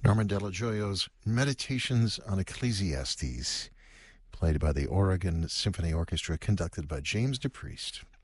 Norman Delagioio's Meditations on Ecclesiastes, played by the Oregon Symphony Orchestra, conducted by James DePriest.